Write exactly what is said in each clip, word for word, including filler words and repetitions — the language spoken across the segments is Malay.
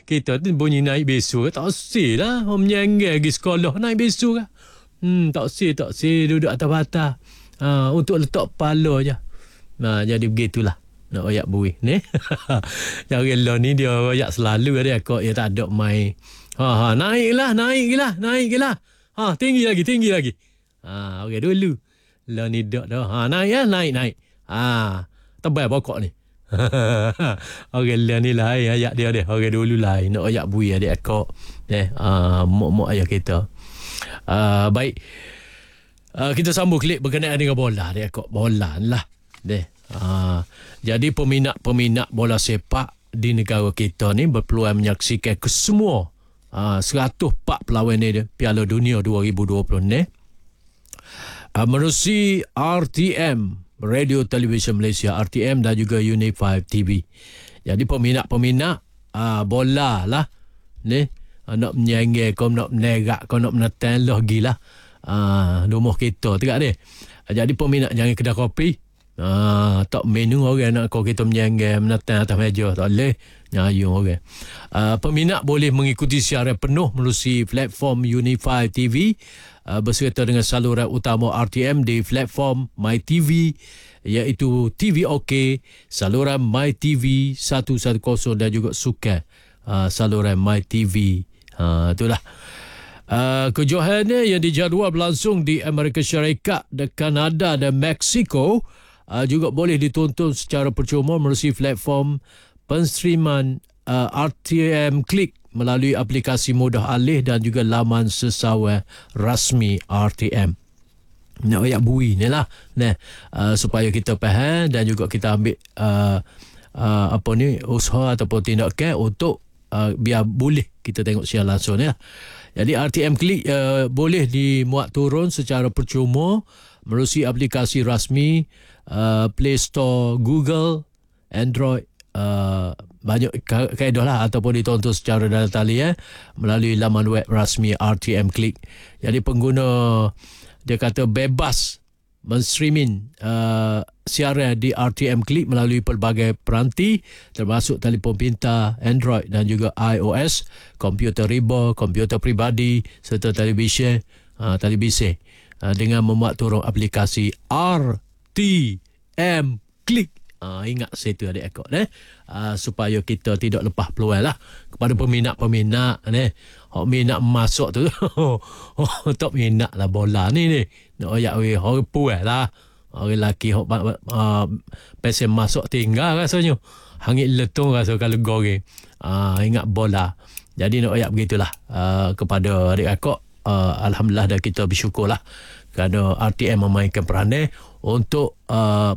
Kita tu bunyi naik besu tak usah lah. Orang menyanggil pergi sekolah naik besu kan. Hmm, tak usah, tak usah duduk atas batas. Ha, untuk letak kepala je. Nah, jadi begitulah. Nak royak buih ni. Yang rela ni dia royak selalu dia kok dia tak ada mai. Ha ha naiklah, naiklah, naiklah. Ha tinggi lagi, tinggi lagi. Ha okey dulu. Lah ni dak dah. Ha naik ya, naik naik. Ha tebal pokok ni. Okey lah ni lah ayat dia dia. Okey dulu lah nak royak buih dia kok. Eh ah mak-mak ayah kita. Uh, baik. Uh, kita sambung klik berkenaan dengan bola dia kok bola lah. Deh. Uh, jadi peminat-peminat bola sepak di negara kita ni berpeluang menyaksikan kesemua uh, seratus empat perlawanan ni Piala Dunia dua ribu dua puluh ni. Uh, menerusi R T M Radio Television Malaysia R T M dan juga Unify T V. Jadi peminat-peminat uh, bola lah ni uh, nak menyanggil kau nak menerak kau nak menatan lah gila uh, rumah kita tegak dia. Uh, jadi peminat jangan kedai kopi. Ah, tak menu orang nak kau kita menyanggil menatang atas meja tak boleh nyayu orang. Ah, peminat boleh mengikuti siaran penuh melalui platform Unify T V ah, berserta dengan saluran utama R T M di platform My T V iaitu T V OK, saluran My T V seratus sepuluh dan juga Sukan ah, saluran My T V. Ah, itulah. Uh, kejohannya yang dijadual berlangsung di Amerika Syarikat, dan Kanada dan Mexico Uh, juga boleh ditonton secara percuma melalui platform penstreaman uh, R T M Click melalui aplikasi mudah alih dan juga laman sesawang rasmi R T M. Nak ayat bui ni lah. Nah, uh, supaya kita faham dan juga kita ambil uh, uh, apa ni usaha ataupun tindakan untuk uh, biar boleh kita tengok siaran langsung ni lah. Jadi R T M Click uh, boleh dimuat turun secara percuma melalui aplikasi rasmi uh, Play Store, Google, Android, uh, banyak kaedah lah ataupun ditonton secara dalam talian melalui laman web rasmi R T M Click. Jadi pengguna dia kata bebas menstreaming uh, siaran di R T M Click melalui pelbagai peranti termasuk telefon pintar, Android dan juga iOS, komputer riba, komputer peribadi serta televisyen uh, televisi uh, dengan memuat turun aplikasi R T M Click. Uh, ingat situ adik akak eh? uh, supaya kita tidak lepas peluang lah kepada peminat-peminat ni. Hak minat masuk tu oh, tak minat lah bola ni ni nak ayak we orang puas lah orang lelaki hak uh, pesen masuk tinggal rasanya hangit letung rasa kalau goreng. uh, ingat bola, jadi nak ayak begitulah uh, kepada adik akak. uh, Alhamdulillah dan kita bersyukurlah kerana R T M memainkan peranan untuk uh,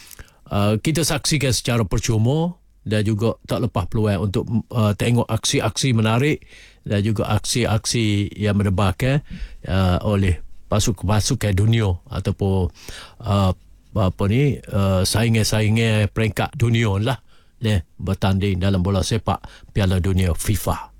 Uh, kita saksikan secara percuma dan juga tak lepas peluang untuk uh, tengok aksi-aksi menarik dan juga aksi-aksi yang mendebarkan uh, oleh pasukan-pasukan dunia ataupun uh, apa ni uh, saingan-saingan peringkat dunia lah, ne, bertanding dalam bola sepak Piala Dunia FIFA.